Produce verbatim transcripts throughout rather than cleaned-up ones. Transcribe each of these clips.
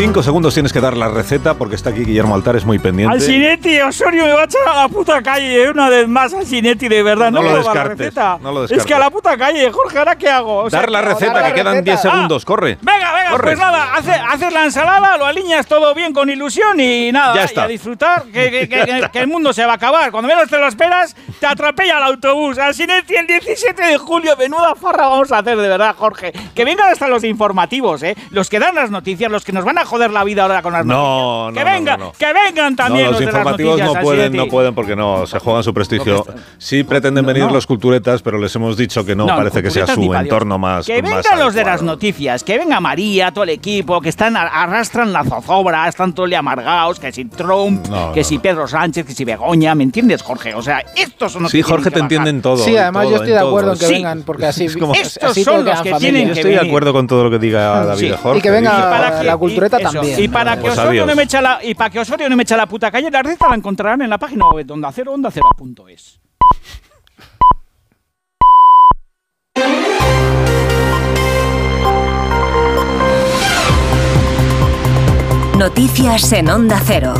Cinco segundos tienes que dar la receta porque está aquí Guillermo Altares muy pendiente. Alcinetti, Osorio me va a echar a la puta calle una vez más, Alcinetti, de verdad. No, no lo puedo dar descartes, la receta. no lo descartes. Es que a la puta calle, Jorge, ¿ahora qué hago? O sea, dar la receta, dar la que quedan receta. diez segundos, Ah, corre. Venga, venga, corre. pues nada, hace, haces la ensalada, lo alineas todo bien con ilusión y nada, Ya está. y a disfrutar, que, que, que, que, que el mundo se va a acabar. Cuando menos te lo esperas, te atropella el autobús. Alcinetti, el diecisiete de julio, menuda farra vamos a hacer, de verdad, Jorge. Que vengan hasta los informativos, ¿eh? Los que dan las noticias, los que nos van a joder la vida ahora con las No, noticias. no, que vengan, no, no, no. que vengan también No, los los de las informativos noticias, no pueden, Alcinetti. no pueden porque no, se juegan su prestigio. Sí pretenden venir no. los culturetas, pero les hemos dicho que no, No, parece que sea culturetas ni su pa' Dios. entorno más Que más vengan los de adecuado. las noticias, que venga María, todo el equipo, que están arrastran la zozobra, están todos amargados, que si Trump, No, que no, si no. Pedro Sánchez, que si Begoña, ¿me entiendes, Jorge? O sea, estos son los Sí, que Jorge, te tienen que entienden todo. Sí, en además todo, yo estoy en de todo. acuerdo en que Sí. vengan, porque así, Es como- Estos así son todos los quedan que familia. tienen Yo que estoy de venir. acuerdo con todo lo que diga David Sí. de Jorge. Y que venga dice- para que- la cultureta y eso, también. Y para que Pues Osorio adiós. no me eche la, y para que Osorio no me eche la puta calle, la receta la encontrarán en la página web de Onda Cero, onda cero punto es. Noticias en Onda Cero.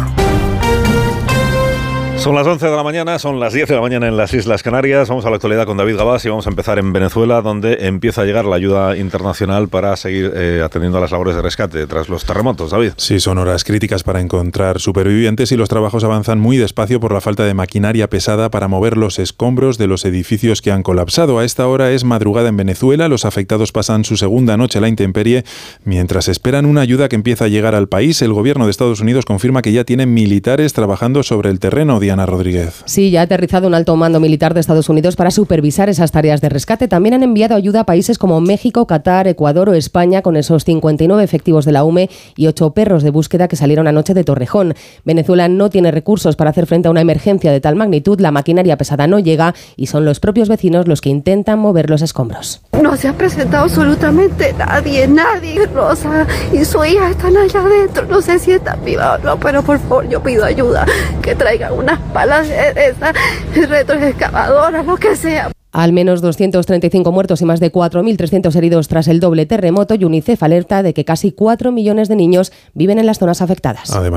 Son las once de la mañana, son las diez de la mañana en las Islas Canarias. Vamos a la actualidad con David Gabás y vamos a empezar en Venezuela, donde empieza a llegar la ayuda internacional para seguir eh, atendiendo a las labores de rescate tras los terremotos. David. Sí, son horas críticas para encontrar supervivientes y los trabajos avanzan muy despacio por la falta de maquinaria pesada para mover los escombros de los edificios que han colapsado. A esta hora es madrugada en Venezuela, los afectados pasan su segunda noche a la intemperie. Mientras esperan una ayuda que empieza a llegar al país, el gobierno de Estados Unidos confirma que ya tienen militares trabajando sobre el terreno. Diana Rodríguez. Sí, ya ha aterrizado un alto mando militar de Estados Unidos para supervisar esas tareas de rescate. También han enviado ayuda a países como México, Qatar, Ecuador o España con esos cincuenta y nueve efectivos de la U M E y ocho perros de búsqueda que salieron anoche de Torrejón. Venezuela no tiene recursos para hacer frente a una emergencia de tal magnitud, la maquinaria pesada no llega y son los propios vecinos los que intentan mover los escombros. No se ha presentado absolutamente nadie, nadie. Rosa y su hija están allá adentro. No sé si están vivas o no, pero por favor yo pido ayuda. Que traigan unas palas de esas retroexcavadoras, lo que sea. Al menos doscientos treinta y cinco muertos y más de cuatro mil trescientos heridos tras el doble terremoto y UNICEF alerta de que casi cuatro millones de niños viven en las zonas afectadas. Además,